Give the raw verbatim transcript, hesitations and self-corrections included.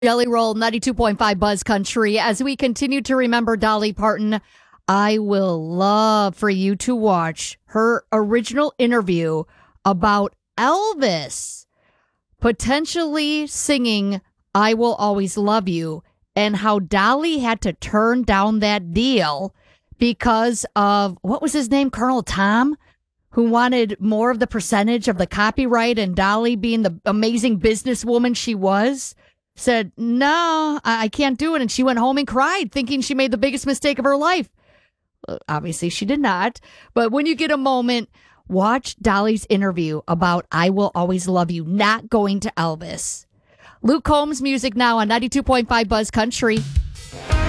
Jelly Roll, ninety-two point five Buzz Country. As we continue to remember Dolly Parton, I will love for you to watch her original interview about Elvis potentially singing I Will Always Love You, and how Dolly had to turn down that deal because of, what was his name, Colonel Tom, who wanted more of the percentage of the copyright, and Dolly, being the amazing businesswoman she was, said, no, I I can't do it. And she went home and cried, thinking she made the biggest mistake of her life. Uh, Obviously, she did not. But when you get a moment, watch Dolly's interview about I Will Always Love You, not going to Elvis. Luke Combs music now on ninety-two point five Buzz Country.